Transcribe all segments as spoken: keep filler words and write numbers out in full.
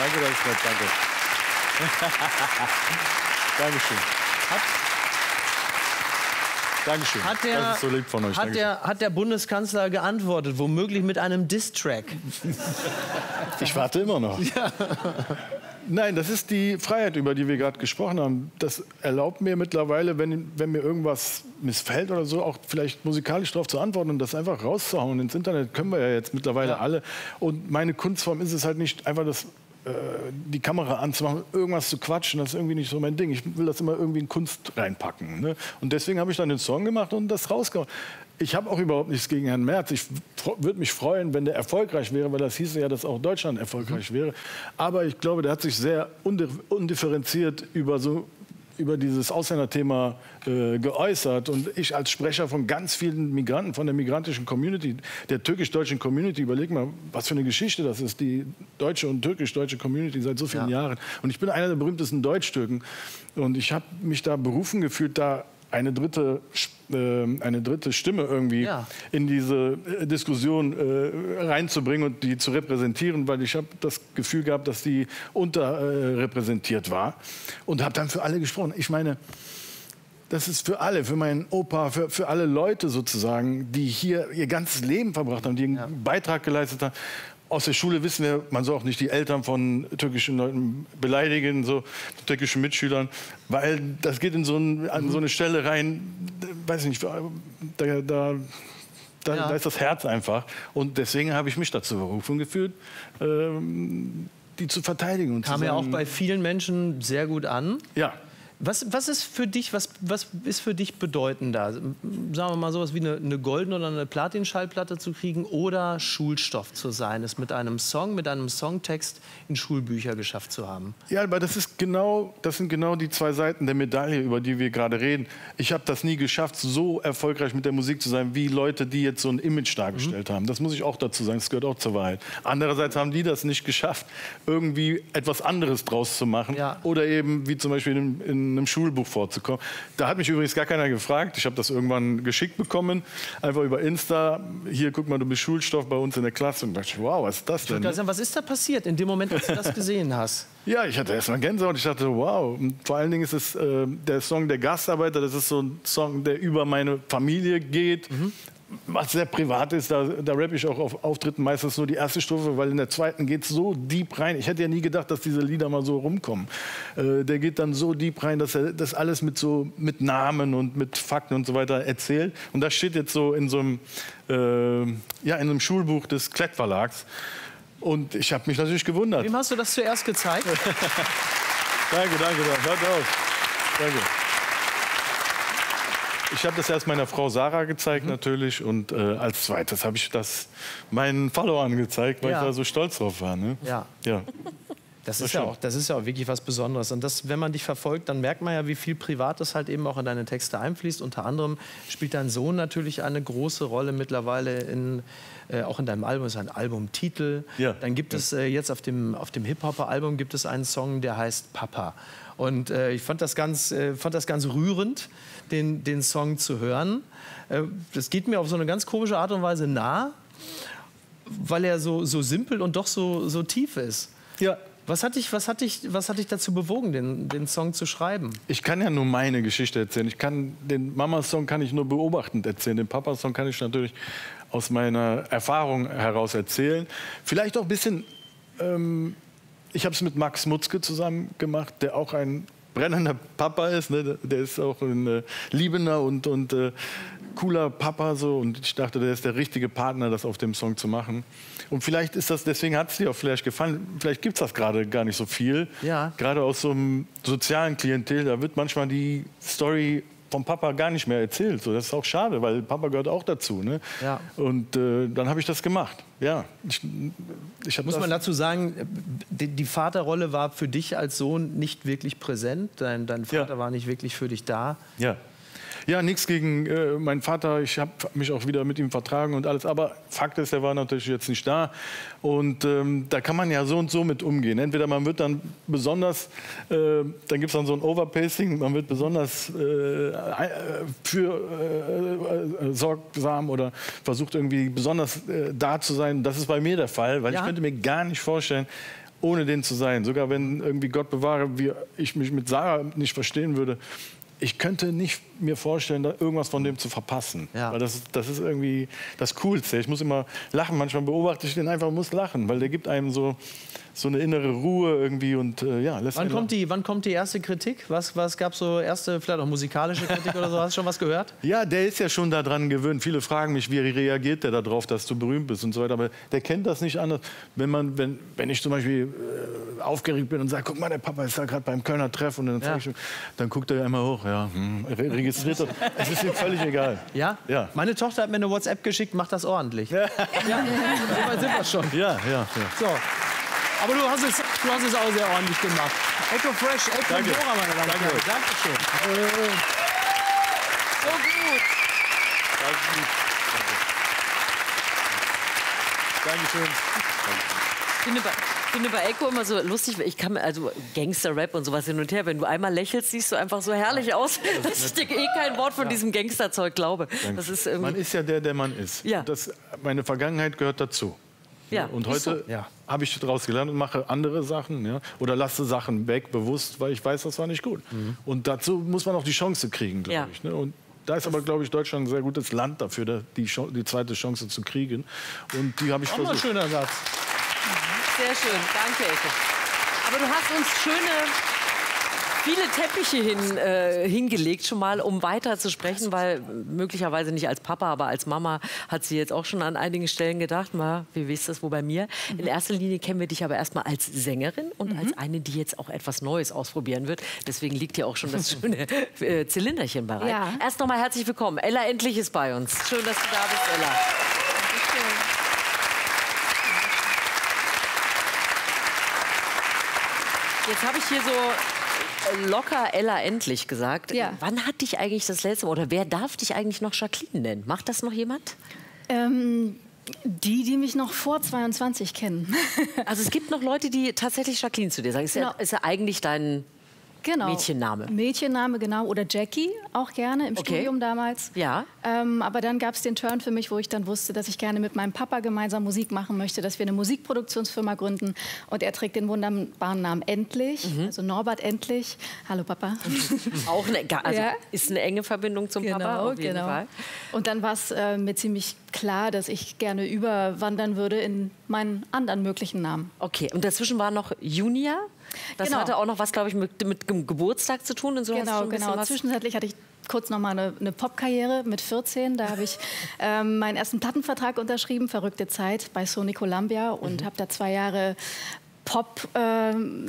Danke, das ist nett, danke. Dankeschön. Hat, Dankeschön. Hat der, das ist so lieb von euch. Hat der, hat der Bundeskanzler geantwortet, womöglich mit einem Diss-Track? Ich warte immer noch. Ja. Nein, das ist die Freiheit, über die wir gerade gesprochen haben. Das erlaubt mir mittlerweile, wenn, wenn mir irgendwas missfällt oder so, auch vielleicht musikalisch darauf zu antworten und das einfach rauszuhauen. Ins Internet können wir ja jetzt mittlerweile ja. alle. Und meine Kunstform ist es halt nicht einfach das, äh, die Kamera anzumachen, irgendwas zu quatschen. Das ist irgendwie nicht so mein Ding. Ich will das immer irgendwie in Kunst reinpacken. Ne? Und deswegen habe ich dann den Song gemacht und das rausgehauen. Ich habe auch überhaupt nichts gegen Herrn Merz. Ich würde mich freuen, wenn der erfolgreich wäre, weil das hieße ja, dass auch Deutschland erfolgreich mhm. wäre. Aber ich glaube, der hat sich sehr undifferenziert über, so, über dieses Ausländerthema äh, geäußert. Und ich als Sprecher von ganz vielen Migranten, von der migrantischen Community, der türkisch-deutschen Community, überleg mal, was für eine Geschichte das ist, die deutsche und türkisch-deutsche Community seit so vielen ja. Jahren. Und ich bin einer der berühmtesten Deutsch-Türken. Und ich habe mich da berufen gefühlt, da eine dritte, äh, eine dritte Stimme irgendwie ja. in diese äh, Diskussion äh, reinzubringen und die zu repräsentieren, weil ich habe das Gefühl gehabt, dass die unterrepräsentiert äh, war und habe dann für alle gesprochen. Ich meine, das ist für alle, für meinen Opa, für, für alle Leute sozusagen, die hier ihr ganzes Leben verbracht haben, die einen ja. Beitrag geleistet haben. Aus der Schule wissen wir, man soll auch nicht die Eltern von türkischen Leuten beleidigen, so türkischen Mitschülern, weil das geht in so, ein, an so eine Stelle rein, weiß ich nicht, da, da, da, ja. da ist das Herz einfach. Und deswegen habe ich mich dazu berufen gefühlt, ähm, die zu verteidigen. Und Kam zu ja sagen, auch bei vielen Menschen sehr gut an. Ja. Was, was ist für dich, was, was ist für dich bedeutender? Sagen wir mal sowas wie eine, eine goldene oder eine Platin-Schallplatte zu kriegen oder Schulstoff zu sein, es mit einem Song, mit einem Songtext in Schulbücher geschafft zu haben? Ja, aber das ist genau, das sind genau die zwei Seiten der Medaille, über die wir gerade reden. Ich habe das nie geschafft, so erfolgreich mit der Musik zu sein, wie Leute, die jetzt so ein Image dargestellt mhm. haben. Das muss ich auch dazu sagen, das gehört auch zur Wahrheit. Andererseits haben die das nicht geschafft, irgendwie etwas anderes draus zu machen. Ja. Oder eben, wie zum Beispiel in, in einem Schulbuch vorzukommen. Da hat mich übrigens gar keiner gefragt. Ich habe das irgendwann geschickt bekommen, einfach über Insta. Hier, guck mal, du bist Schulstoff bei uns in der Klasse. Und dachte, wow, was ist das denn? Ich sagen, was ist da passiert in dem Moment, als du das gesehen hast? Ja, ich hatte erst mal Gänsehaut. Ich dachte, wow. Und vor allen Dingen ist es äh, der Song Der Gastarbeiter. Das ist so ein Song, der über meine Familie geht. Mhm. Was sehr privat ist, da, da rappe ich auch auf Auftritten meistens nur die erste Strophe, weil in der zweiten geht es so deep rein. Ich hätte ja nie gedacht, dass diese Lieder mal so rumkommen. Äh, der geht dann so deep rein, dass er das alles mit, so, mit Namen und mit Fakten und so weiter erzählt. Und das steht jetzt so in so einem, äh, ja, in einem Schulbuch des Klett Verlags. Und ich habe mich natürlich gewundert. Wem hast du das zuerst gezeigt? Danke, danke, hört auf. Danke. Ich habe das erst meiner Frau Sarah gezeigt mhm. natürlich und äh, als zweites habe ich das meinen Followern gezeigt, weil ja. ich da so stolz drauf war. Ne? Ja. ja. Das ist, ja auch, das ist ja auch wirklich was Besonderes. Und das, wenn man dich verfolgt, dann merkt man ja, wie viel Privates halt eben auch in deine Texte einfließt. Unter anderem spielt dein Sohn natürlich eine große Rolle mittlerweile in, äh, auch in deinem Album. Es ist ein Albumtitel. Ja. Dann gibt ja. es äh, jetzt auf dem, auf dem Hip-Hopper-Album gibt es einen Song, der heißt Papa. Und äh, ich fand das ganz, äh, fand das ganz rührend, den, den Song zu hören. Äh, das geht mir auf so eine ganz komische Art und Weise nah, weil er so, so simpel und doch so, so tief ist. Ja. Was hat dich, was hat dich, was hat dich dazu bewogen, den, den Song zu schreiben? Ich kann ja nur meine Geschichte erzählen. Ich kann, den Mama-Song kann ich nur beobachtend erzählen. Den Papa-Song kann ich natürlich aus meiner Erfahrung heraus erzählen. Vielleicht auch ein bisschen... Ähm, ich habe es mit Max Mutzke zusammen gemacht, der auch ein brennender Papa ist. Ne? Der ist auch ein äh, liebender und, und äh, cooler Papa. So. Und ich dachte, der ist der richtige Partner, das auf dem Song zu machen. Und vielleicht ist das, deswegen hat es dir auch vielleicht gefallen, vielleicht gibt es das gerade gar nicht so viel. Ja. Gerade aus so einem sozialen Klientel, da wird manchmal die Story vom Papa gar nicht mehr erzählt. So, das ist auch schade, weil Papa gehört auch dazu. Ne? Ja. Und äh, dann habe ich das gemacht. Ja, ich, ich hab Muss das man dazu sagen, die, die Vaterrolle war für dich als Sohn nicht wirklich präsent. Dein, dein Vater ja. war nicht wirklich für dich da. Ja. Ja, nichts gegen äh, meinen Vater. Ich habe mich auch wieder mit ihm vertragen und alles. Aber Fakt ist, er war natürlich jetzt nicht da. Und ähm, da kann man ja so und so mit umgehen. Entweder man wird dann besonders, äh, dann gibt es dann so ein Overpacing, man wird besonders äh, für äh, äh, sorgsam oder versucht irgendwie besonders äh, da zu sein. Das ist bei mir der Fall, weil ja. ich könnte mir gar nicht vorstellen, ohne den zu sein. Sogar wenn irgendwie Gott bewahre, wie ich mich mit Sarah nicht verstehen würde. Ich könnte nicht mir vorstellen, da irgendwas von dem zu verpassen. Ja. Weil das, das ist irgendwie das Coolste. Ich muss immer lachen. Manchmal beobachte ich den einfach und muss lachen, weil der gibt einem so, so eine innere Ruhe irgendwie. Und, äh, ja, lässt Wann kommt, die, wann kommt die erste Kritik? Was, was gab es so erste, vielleicht auch musikalische Kritik oder so? Hast du schon was gehört? Ja, der ist ja schon daran gewöhnt. Viele fragen mich, wie reagiert der darauf, dass du berühmt bist und so weiter. Aber der kennt das nicht anders. Wenn, man, wenn, wenn ich zum Beispiel äh, aufgeregt bin und sage, guck mal, der Papa ist da gerade beim Kölner Treff. Und dann, ja. ich, dann guckt er einmal hoch. Ja, hm, registriert das. Es ist ihm völlig egal. Ja? Ja. Meine Tochter hat mir eine WhatsApp geschickt, macht das ordentlich. Ja, ja. So weit sind wir schon. Ja, ja, ja. So. Aber du hast, es, du hast es auch sehr ordentlich gemacht. Echo Fresh, Echo Danke. Dora, meine Damen und Herren. Dankeschön. So gut. Dankeschön. Ich finde bei, ich finde bei Echo immer so lustig, ich kann mir, also Gangster-Rap und sowas hin und her, wenn du einmal lächelst, siehst du einfach so herrlich aus, dass ich dir eh kein Wort von diesem Gangsterzeug glaube. Das ist man ist ja der, der man ist. Ja. Das, meine Vergangenheit gehört dazu. Ja. Und heute Ja. habe ich daraus gelernt und mache andere Sachen. Ja? Oder lasse Sachen weg, bewusst, weil ich weiß, das war nicht gut. Mhm. Und dazu muss man auch die Chance kriegen, glaube Ja. ich. Ne? Und da ist aber, glaube ich, Deutschland ein sehr gutes Land dafür, da die, Chance, die zweite Chance zu kriegen. Und die habe ich Auch mal ein versucht. schöner Satz. Sehr schön, danke Echo. Aber du hast uns schöne, viele Teppiche hin, äh, hingelegt schon mal, um weiter zu sprechen, weil möglicherweise nicht als Papa, aber als Mama hat sie jetzt auch schon an einigen Stellen gedacht, na, wie ist das wohl bei mir? In erster Linie kennen wir dich aber erstmal als Sängerin und als eine, die jetzt auch etwas Neues ausprobieren wird. Deswegen liegt hier auch schon das schöne äh, Zylinderchen bereit. Ja. Erst noch mal herzlich willkommen. Ella Endlich ist bei uns. Schön, dass du da bist, Ella. Jetzt habe ich hier so locker Ella Endlich gesagt. Ja. Wann hat dich eigentlich das letzte Mal, oder wer darf dich eigentlich noch Jacqueline nennen? Macht das noch jemand? Ähm, die, die mich noch vor zweiundzwanzig kennen. Also es gibt noch Leute, die tatsächlich Jacqueline zu dir sagen. Ist, ja, Genau. ist ja eigentlich dein Genau. Mädchenname. Mädchenname, genau. Oder Jackie, auch gerne im Okay. Studium damals. Ja. Ähm, aber dann gab es den Turn für mich, wo ich dann wusste, dass ich gerne mit meinem Papa gemeinsam Musik machen möchte, dass wir eine Musikproduktionsfirma gründen. Und er trägt den wunderbaren Namen Endlich, also Norbert Endlich. Hallo Papa. Auch eine, also Ja. ist eine enge Verbindung zum Papa, auf jeden Fall. Und dann war es äh, mir ziemlich klar, dass ich gerne überwandern würde in meinen anderen möglichen Namen. Okay, und dazwischen war noch Junia. Das Genau. hatte auch noch was, glaube ich, mit, mit dem Geburtstag zu tun. Und so hast du Genau, schon ein bisschen genau. was. Zwischenzeitlich hatte ich kurz noch mal eine, eine Popkarriere mit vierzehn. Da habe ich ähm, meinen ersten Plattenvertrag unterschrieben, Verrückte Zeit, bei Sony Columbia. Und Mhm. habe da zwei Jahre Pop, ähm,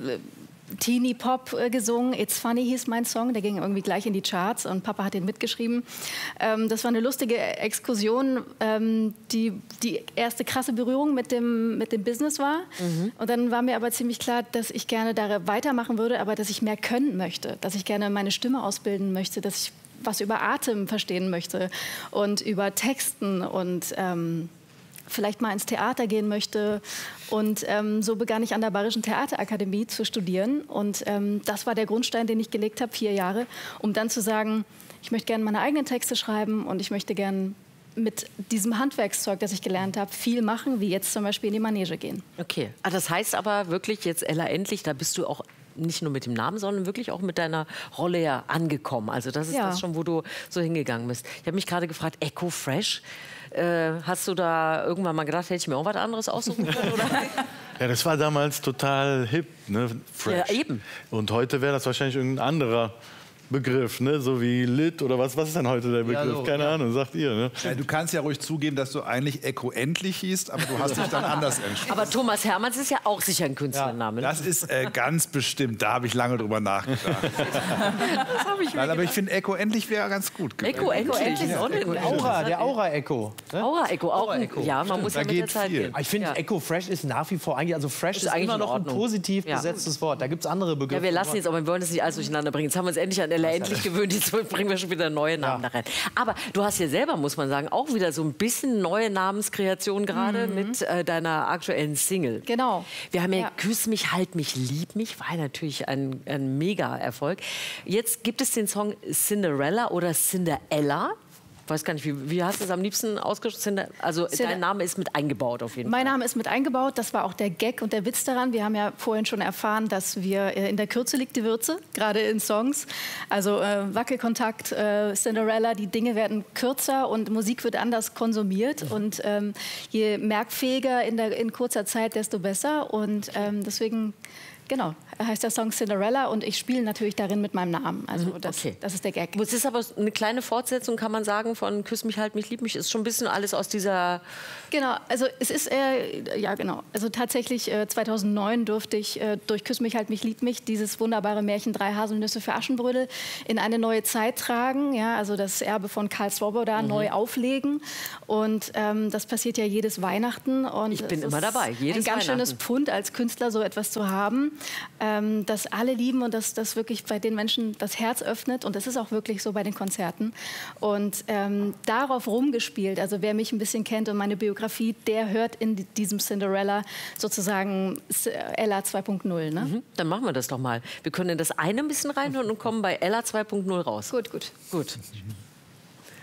Teenie Pop äh, gesungen. It's Funny hieß mein Song, der ging irgendwie gleich in die Charts und Papa hat den mitgeschrieben. Ähm, das war eine lustige Exkursion, ähm, die die erste krasse Berührung mit dem, mit dem Business war. Mhm. Und dann war mir aber ziemlich klar, dass ich gerne da weitermachen würde, aber dass ich mehr können möchte, dass ich gerne meine Stimme ausbilden möchte, dass ich was über Atem verstehen möchte und über Texten und ähm, vielleicht mal ins Theater gehen möchte. Und ähm, so begann ich an der Bayerischen Theaterakademie zu studieren. Und ähm, das war der Grundstein, den ich gelegt habe, vier Jahre, um dann zu sagen, ich möchte gerne meine eigenen Texte schreiben und ich möchte gerne mit diesem Handwerkszeug, das ich gelernt habe, viel machen, wie jetzt zum Beispiel in die Manege gehen. Okay. Ah, das heißt aber wirklich jetzt, Ella Endlich, da bist du auch nicht nur mit dem Namen, sondern wirklich auch mit deiner Rolle ja angekommen. Also das ist Ja. das schon, wo du so hingegangen bist. Ich habe mich gerade gefragt, Echo Fresh, äh, hast du da irgendwann mal gedacht, hätte ich mir auch was anderes aussuchen können? Oder? Ja, das war damals total hip, ne? Fresh. Ja, eben. Und heute wäre das wahrscheinlich irgendein anderer Begriff, ne? So wie Lit oder was. Was ist denn heute der Begriff? so, Keine Ahnung, sagt ihr. Ne? Ja, du kannst ja ruhig zugeben, dass du eigentlich Echo Endlich hießt, aber du hast dich dann anders entschieden. Aber Thomas Hermanns ist ja auch sicher ein Künstlername. ne? Das ist äh, ganz bestimmt, da habe ich lange drüber nachgedacht. Das habe ich mir Nein, aber ich gedacht. finde, Echo Endlich wäre ganz gut gewesen. Echo Endlich ist auch eine Aura, der Aura-Echo. Ne? Aura-Echo. Auch ein, Aura-Echo. ja, man muss Da ja mit der geht Zeit viel. gehen. Ah, Ich finde, Ja. Echo Fresh ist nach wie vor eigentlich, also Fresh ist, eigentlich immer in noch ein Ordnung. positiv Ja. besetztes Wort. Da gibt es andere Begriffe. Ja, wir lassen jetzt, aber wir wollen das nicht alles durcheinander bringen. Jetzt haben wir uns endlich an Ella Endlich gewöhnt, jetzt bringen wir schon wieder neue Namen Ja. da rein. Aber du hast ja selber, muss man sagen, auch wieder so ein bisschen neue Namenskreation gerade mit äh, deiner aktuellen Single. Genau. Wir haben ja, Ja. Küss mich, halt mich, lieb mich, war natürlich ein, ein Mega-Erfolg. Jetzt gibt es den Song Cinderella oder Cinderella. weiß gar nicht, wie, wie hast du es am liebsten ausgesprochen? Also Cinder dein Name ist mit eingebaut auf jeden mein Fall. Mein Name ist mit eingebaut. Das war auch der Gag und der Witz daran. Wir haben ja vorhin schon erfahren, dass wir äh, in der Kürze liegt die Würze, gerade in Songs. Also äh, Wackelkontakt, äh, Cinderella, die Dinge werden kürzer und Musik wird anders konsumiert. Und ähm, je merkfähiger in, der, in kurzer Zeit, desto besser. Und ähm, deswegen... Genau, heißt der Song Cinderella und ich spiele natürlich darin mit meinem Namen. Also das, okay. das ist der Gag. Es ist aber eine kleine Fortsetzung, kann man sagen, von Küss mich, halt mich, lieb mich. Ist schon ein bisschen alles aus dieser... Genau, also es ist, äh, ja genau, also tatsächlich äh, zweitausendneun durfte ich äh, durch Küss mich, halt mich, lieb mich dieses wunderbare Märchen Drei Haselnüsse für Aschenbrödel in eine neue Zeit tragen. Ja, also das Erbe von Karl Swoboda mhm. neu auflegen und ähm, das passiert ja jedes Weihnachten. Und ich bin immer dabei, jedes ein ganz schönes Pfund als Künstler, so etwas zu haben. Ähm, das alle lieben und das, das wirklich bei den Menschen das Herz öffnet. Und das ist auch wirklich so bei den Konzerten. Und ähm, darauf rumgespielt, also wer mich ein bisschen kennt und meine Biografie, der hört in diesem Cinderella sozusagen Ella zwei Punkt null. Ne? Mhm, dann machen wir das doch mal. Wir können in das eine ein bisschen reinhören und kommen bei Ella zwei Punkt null raus. Gut, gut. Gut.